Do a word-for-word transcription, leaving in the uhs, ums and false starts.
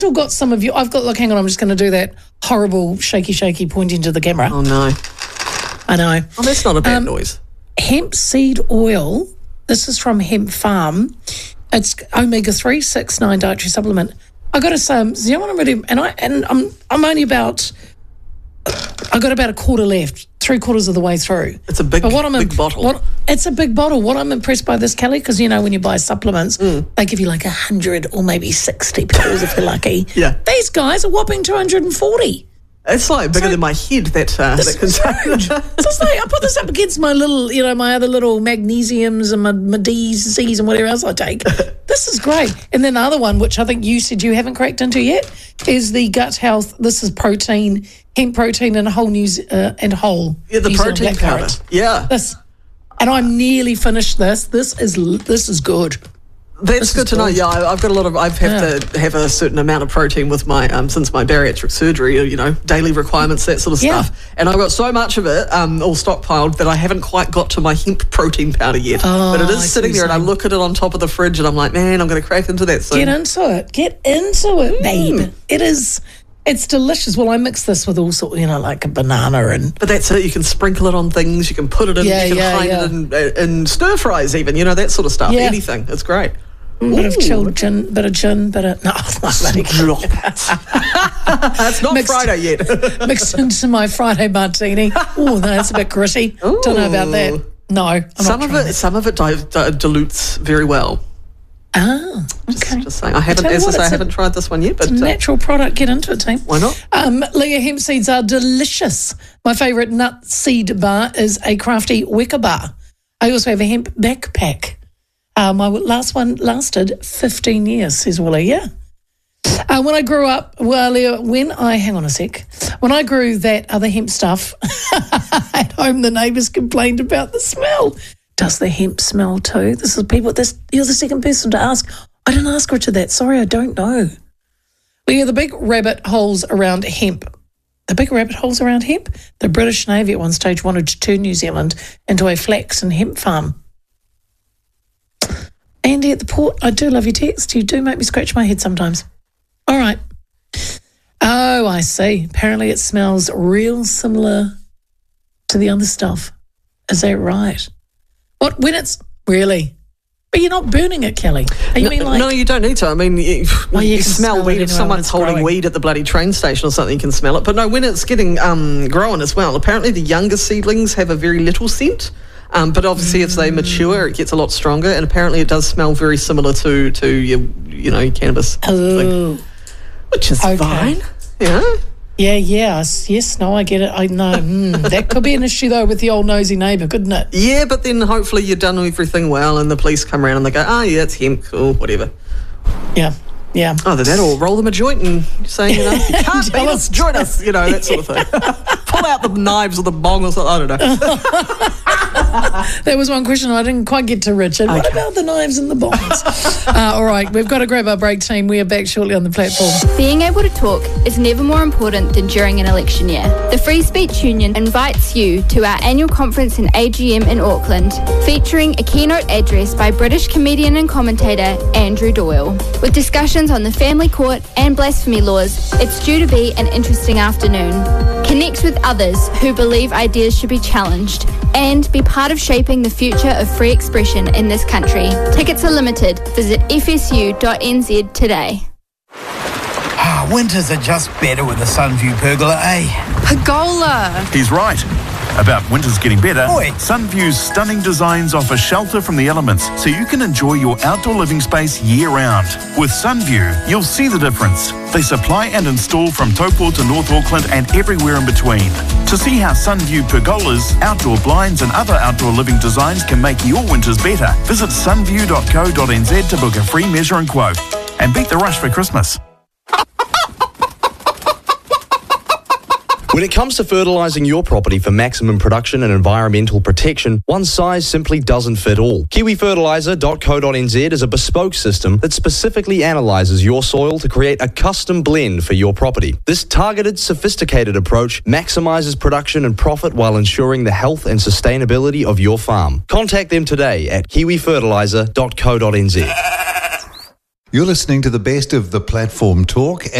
still got some of you. I've got, look, hang on, I'm just going to do that horrible shaky, shaky pointing to the camera. Oh, no. I know. Oh, that's not a bad Um, noise. Hemp seed oil. This is from Hemp Farm. It's omega three, six, nine dietary supplement. I got to say, um, you know what I'm really, and I and I'm I'm only about. I got about a quarter left, three quarters of the way through. It's a big, but what I'm big imp- bottle. What, it's a big bottle. What I'm impressed by this, Kelly, because you know when you buy supplements, Mm. they give you like a hundred or maybe sixty pills if you're lucky. Yeah. These guys are whopping two hundred and forty. It's like bigger So- than my head, that, uh, This that is huge. So it's like, I put this up against my little, you know, my other little magnesiums and my, my D's, C's and whatever else I take. This is great. And then the other one, which I think you said you haven't cracked into yet, is the gut health. This is protein, hemp protein and whole New Ze- uh, and whole. Yeah, the New Zealand protein powder. blackcurrant. Yeah. This, and I'm nearly finished this. This is this is good. That's This good is to know. good. Yeah, I- I've got a lot of. I've had Yeah. to have a certain amount of protein with my um since my bariatric surgery. You know, daily requirements, that sort of Yeah. stuff. And I've got so much of it um all stockpiled that I haven't quite got to my hemp protein powder yet. Oh, but it I is see sitting what there, you're and I saying. look at it on top of the fridge, and I'm like, man, I'm going to crack into that soon. Get into it. Get into it, Mm. babe. It is. It's delicious. Well, I mix this with all sort, you know, like a banana and. But that's it. You can sprinkle it on things. You can put it in. Yeah, you can yeah, hide yeah. it in, uh, in stir fries, even. You know, that sort of stuff. Yeah. Anything. It's great. Bit of Ooh. chilled gin, bit of gin, bit of no, Drop it. It's not Mixed- Friday yet. mixed into my Friday martini. Oh, that's a bit gritty. Don't know about that. Ooh. No, I'm some not of trying it, that. some of it di- di- dilutes very well. Ah, okay. Just saying, I haven't, tell you as I what, say, I it's a- haven't tried this one yet, but It's a uh, natural product. Get into it, team. why not? Um, Leah hemp seeds are delicious. My favourite nut seed bar is a crafty Weka bar. I also have a hemp backpack. Uh, my last one lasted fifteen years, says Willie, yeah. Uh, when I grew up, well, Leah, when I, hang on a sec, when I grew that other hemp stuff at home, the neighbours complained about the smell. Does the hemp smell too? This is people, this, you're the second person to ask. I didn't ask Richard that. Sorry, I don't know. Well, yeah, the big rabbit holes around hemp. The big rabbit holes around hemp. The British Navy at one stage wanted to turn New Zealand into a flax and hemp farm. Andy at the port, I do love your text. You do make me scratch my head sometimes. All right. Oh, I see. Apparently it smells real similar to the other stuff. Is that right? What, when it's, really? But you're not burning it, Kelly. Are you No, mean like... no, you don't need to. I mean, you, Well, you you can smell smell it weed. anyway If when someone's it's holding growing. weed at the bloody train station or something, you can smell it. But no, when it's getting um, growing as well, apparently the younger seedlings have a very little scent. Um, but obviously, as they mature, it gets a lot stronger, and apparently, it does smell very similar to to your, you know, your cannabis, thing, Oh, which is Okay. fine. Yeah. yeah, yes, yes, no, I get it. I know. Mm, that could be an issue, though, with the old nosy neighbour, couldn't it? Yeah, but then hopefully you've done everything well, and the police come around and they go, "Oh, yeah, it's hemp, cool, whatever." Yeah, yeah. Either that or roll them a joint and say, you know, you can't beat Tell us, us. join us, you know, that sort of thing. Pull out the knives or the bong or something, I don't know. There was one question I didn't quite get to, Richard. What Okay. about the knives and the bombs? uh, all right, we've got to grab our break, team. We are back shortly on the platform. Being able to talk is never more important than during an election year. The Free Speech Union invites you to our annual conference and A G M in Auckland, featuring a keynote address by British comedian and commentator Andrew Doyle. With discussions on the family court and blasphemy laws, it's due to be an interesting afternoon. Connect with others who believe ideas should be challenged and be part of shaping the future of free expression in this country. Tickets are limited. Visit f s u dot n z today. Ah, winters are just better with a Sunview pergola, eh? Pergola. He's right. About winters getting better, Oi. Sunview's stunning designs offer shelter from the elements so you can enjoy your outdoor living space year-round. With Sunview, you'll see the difference. They supply and install from Taupo to North Auckland and everywhere in between. To see how Sunview pergolas, outdoor blinds and other outdoor living designs can make your winters better, visit sunview dot co dot n z to book a free measure and quote. And beat the rush for Christmas. When it comes to fertilising your property for maximum production and environmental protection, one size simply doesn't fit all. kiwi fertiliser dot co dot n z is a bespoke system that specifically analyses your soil to create a custom blend for your property. This targeted, sophisticated approach maximises production and profit while ensuring the health and sustainability of your farm. Contact them today at kiwi fertiliser dot co dot n z. You're listening to the best of the Platform Talk.